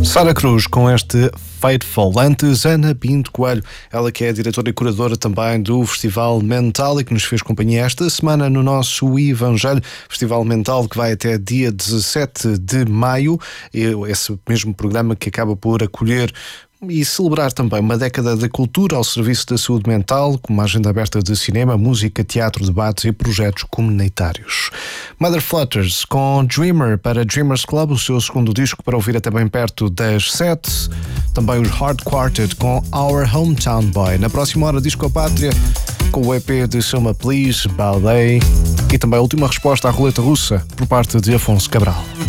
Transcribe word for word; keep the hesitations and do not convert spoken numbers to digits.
Sara Cruz com este Faithful. Antes, Ana Pinto Coelho, ela que é a diretora e curadora também do Festival Mental e que nos fez companhia esta semana no nosso Evangelho, Festival Mental que vai até dia dezassete de maio, esse mesmo programa que acaba por acolher e celebrar também uma década da cultura ao serviço da saúde mental, com uma agenda aberta de cinema, música, teatro, debates e projetos comunitários. Mother Flutters com Dreamer para Dreamers Club, o seu segundo disco, para ouvir até bem perto das sete. Também os Hard Quartet com Our Hometown Boy. Na próxima hora, Disco a Pátria, com o E P de Selma Please, Ballet e também a última resposta à roleta russa por parte de Afonso Cabral.